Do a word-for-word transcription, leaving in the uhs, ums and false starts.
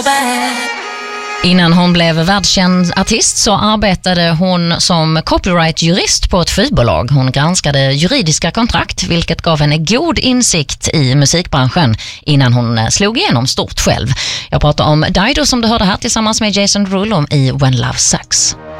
Innan hon blev världskänd artist så arbetade hon som copyright-jurist på ett skivbolag. Hon granskade juridiska kontrakt, vilket gav henne god insikt i musikbranschen innan hon slog igenom stort själv. Jag pratar om Dido som du hörde här tillsammans med Jason Derulo i When Love Sucks.